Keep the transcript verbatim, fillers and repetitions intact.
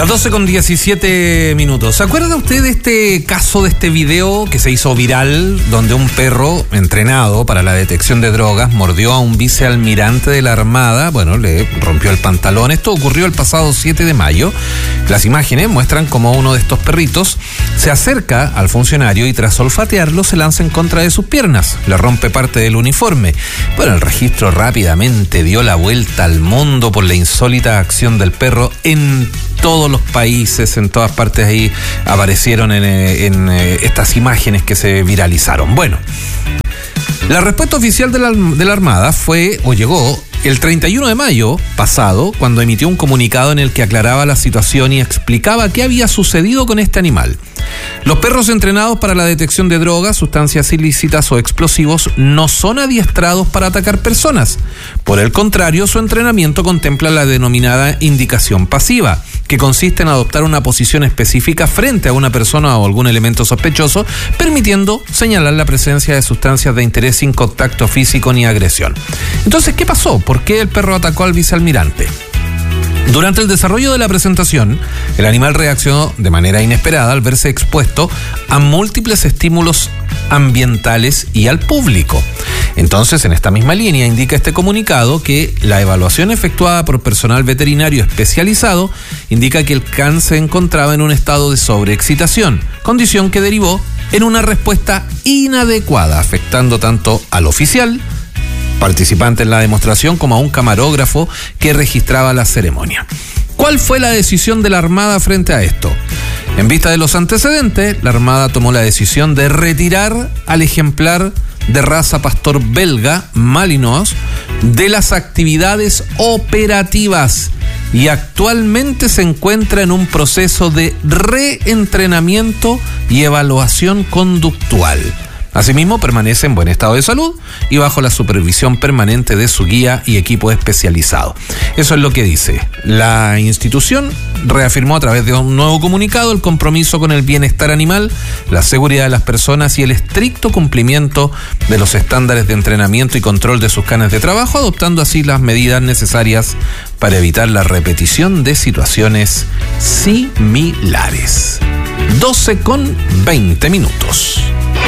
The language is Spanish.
Las doce con diecisiete minutos. ¿Se acuerda usted de este caso, de este video que se hizo viral, donde un perro entrenado para la detección de drogas mordió a un vicealmirante de la Armada? Bueno, le rompió el pantalón. Esto ocurrió el pasado siete de mayo. Las imágenes muestran cómo uno de estos perritos se acerca al funcionario y tras olfatearlo se lanza en contra de sus piernas. Le rompe parte del uniforme. Bueno, el registro rápidamente dio la vuelta al mundo por la insólita acción del perro en todos los países, en todas partes ahí aparecieron en, en, en estas imágenes que se viralizaron. Bueno, la respuesta oficial de la, de la Armada fue, o llegó, el treinta y uno de mayo pasado, cuando emitió un comunicado en el que aclaraba la situación y explicaba qué había sucedido con este animal. Los perros entrenados para la detección de drogas, sustancias ilícitas o explosivos no son adiestrados para atacar personas. Por el contrario, su entrenamiento contempla la denominada indicación pasiva, que consiste en adoptar una posición específica frente a una persona o algún elemento sospechoso, permitiendo señalar la presencia de sustancias de interés sin contacto físico ni agresión. Entonces, ¿qué pasó? ¿Por qué el perro atacó al vicealmirante? Durante el desarrollo de la presentación, el animal reaccionó de manera inesperada al verse expuesto a múltiples estímulos ambientales y al público. Entonces, en esta misma línea, indica este comunicado que la evaluación efectuada por personal veterinario especializado indica que el can se encontraba en un estado de sobreexcitación, condición que derivó en una respuesta inadecuada, afectando tanto al oficial participante en la demostración como a un camarógrafo que registraba la ceremonia. ¿Cuál fue la decisión de la Armada frente a esto? En vista de los antecedentes, la Armada tomó la decisión de retirar al ejemplar de raza pastor belga, Malinois, de las actividades operativas y actualmente se encuentra en un proceso de reentrenamiento y evaluación conductual. Asimismo, permanece en buen estado de salud y bajo la supervisión permanente de su guía y equipo especializado. Eso es lo que dice. La institución reafirmó a través de un nuevo comunicado el compromiso con el bienestar animal, la seguridad de las personas y el estricto cumplimiento de los estándares de entrenamiento y control de sus canes de trabajo, adoptando así las medidas necesarias para evitar la repetición de situaciones similares. doce con veinte minutos.